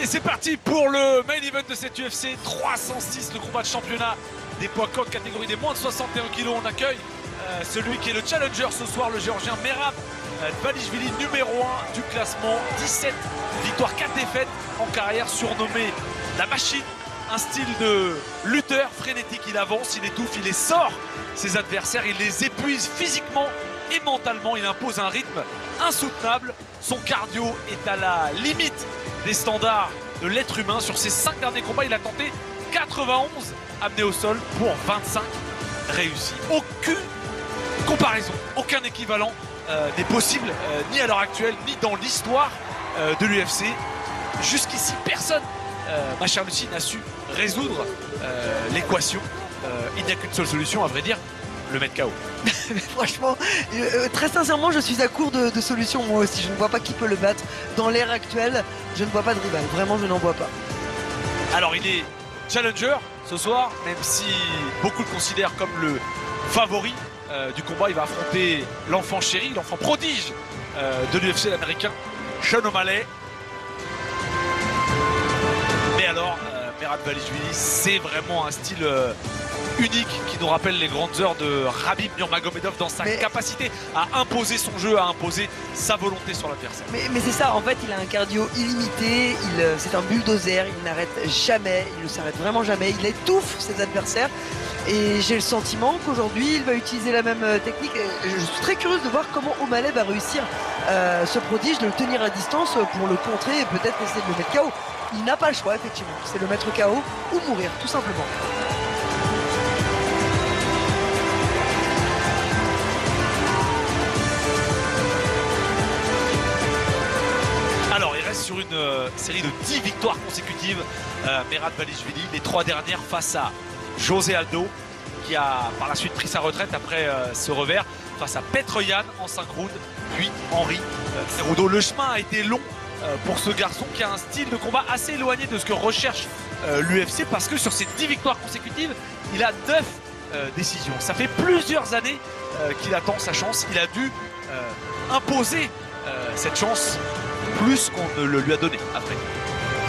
Allez, c'est parti pour le main event de cette UFC 306, le combat de championnat des poids corps catégorie des moins de 61 kg. On accueille celui qui est le challenger ce soir, le géorgien Merab Dvalishvili, numéro 1 du classement, 17 victoires, 4 défaites en carrière, surnommé la machine. Un style de lutteur frénétique, il avance, il étouffe, il les sort ses adversaires, il les épuise physiquement et mentalement, il impose un rythme insoutenable. Son cardio est à la limite des standards de l'être humain. Sur ses 5 derniers combats, il a tenté 91 amenés au sol pour 25 réussis. Aucune comparaison, aucun équivalent n'est possible, ni à l'heure actuelle, ni dans l'histoire de l'UFC. Jusqu'ici, personne, ma chère Lucie, n'a su résoudre l'équation. Il n'y a qu'une seule solution, à vrai dire, le mettre KO. Franchement, très sincèrement, je suis à court de solutions moi aussi. Je ne vois pas qui peut le battre. Dans l'ère actuelle, je ne vois pas de rival. Vraiment, je n'en vois pas. Alors, il est challenger ce soir, même si beaucoup le considèrent comme le favori du combat. Il va affronter l'enfant chéri, l'enfant prodige de l'UFC, l'américain Sean O'Malley. Mais alors, Merab Dvalishvili, c'est vraiment un style unique qui nous rappelle les grandes heures de Khabib Nurmagomedov dans sa capacité à imposer son jeu, à imposer sa volonté sur l'adversaire. Mais c'est ça, en fait, il a un cardio illimité, c'est un bulldozer, il n'arrête jamais, il ne s'arrête vraiment jamais, il étouffe ses adversaires. Et j'ai le sentiment qu'aujourd'hui, il va utiliser la même technique. Et je suis très curieuse de voir comment O'Malley va réussir ce prodige, de le tenir à distance pour le contrer et peut-être essayer de le mettre KO. Il n'a pas le choix, effectivement. C'est le mettre KO ou mourir, tout simplement. Alors, il reste sur une série de 10 victoires consécutives. Merab Dvalishvili, les 3 dernières face à José Aldo, qui a par la suite pris sa retraite après ce revers, face à Petr Yan en 5 rounds, puis Henry Cejudo. Le chemin a été long pour ce garçon qui a un style de combat assez éloigné de ce que recherche l'UFC, parce que sur ces 10 victoires consécutives, il a 9 décisions. Ça fait plusieurs années qu'il attend sa chance. Il a dû imposer cette chance plus qu'on ne le lui a donné après.